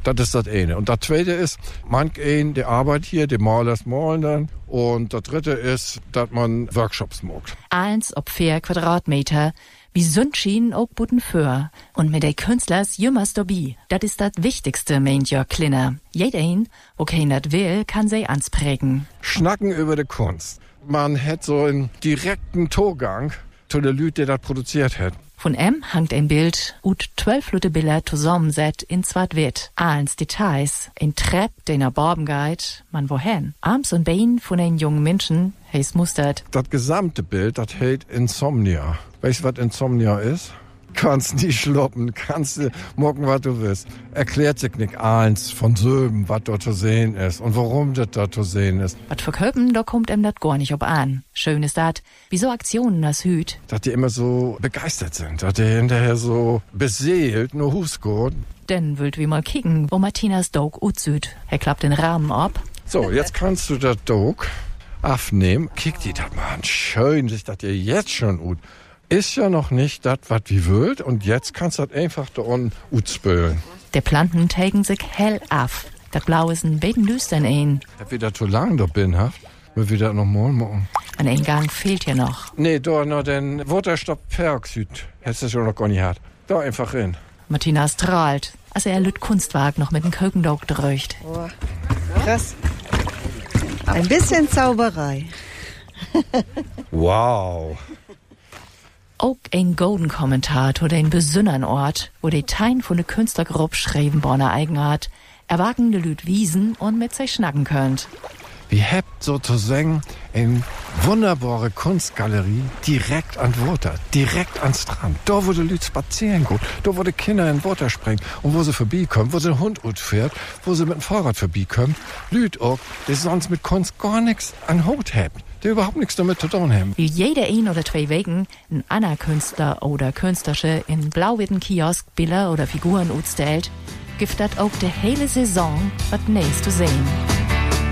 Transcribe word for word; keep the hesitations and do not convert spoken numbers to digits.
Das ist das eine. Und das zweite ist, manch ein, der arbeitet hier, der Malers malen dann. Und das dritte ist, dass man Workshops macht. Eins ob vier Quadratmeter. Wie sind schien auch Buten für. Und mit den Künstlers jümmers dabei. Das ist das Wichtigste, meint Jörg Klinner. Jeder, wo keiner das will, kann sie ansprägen. Schnacken über die Kunst. Man hat so einen direkten Zugang zu der Leute, der das produziert hat. Von em hangt ein Bild, ut zwölf Leute Bilder zusammenset in zwart-wit. Eins Details, ein Trepp, den er Barben geht, man wohin. Arms und Bein von einem jungen Menschen, heißt mustert. Das gesamte Bild, das heißt Insomnia. Weißt du, was Insomnia ist? Kannst nicht schloppen, kannst du morgen, was du willst. Erklärt sich nicht eins von Söben, was dort zu sehen ist und warum das dort zu sehen ist. Was für Köpen, da kommt em dat gar nicht ob an. Schön ist dat, wie so Aktionen das Hüt. Dass die immer so begeistert sind, dass die hinterher so beseelt nur Hus geht. Denn wollt wir mal kicken, wo Martinas Dog utsüht. Er klappt den Rahmen ab. So, jetzt kannst du das Dog aufnehmen. Kick die das mal an. Schön, sich das dir jetzt schon ut. Ist ja noch nicht das, was wie wollt, und jetzt kannst du das einfach da unten utspülen. Der Planten tägen sich hell af. Das Blau ist ein bisschen düstern ein. Hab wieder zu lang da bin, haft. Wir wieder noch mal machen. Ein Eingang fehlt ja noch. Nee, da noch den Wasserstoffperoxid. Hättest du schon noch gar nicht gehabt. Da einfach rein. Martina strahlt, als er lüt Kunstwerk noch mit dem Kökendog drückt. Oh, krass. Ein bisschen Zauberei. Wow. Auch ein golden Kommentar zu den besünnern Ort, wo die Tein von der Künstlergruppe Schrevenborner Eigenart erwagende Lüd wiesen und mit sich schnacken könnt. Wir habt sozusagen eine wunderbare Kunstgalerie direkt an Wasser, direkt an Strand. Da, wo die Leute spazieren gehen, da, wo die Kinder in Wasser springen und wo sie vorbeikommen, wo sie ein Hund fährt, wo sie mit dem Fahrrad vorbeikommen. Leute auch, die sonst mit Kunst gar nichts an Hut haben, die überhaupt nichts damit zu tun haben. Will jeder ein oder zwei Wegen ein anderer Künstler oder Künstlersche in blau-witten Kiosk Bilder oder Figuren utstellt, gibt das auch die hele Saison was Neues zu sehen.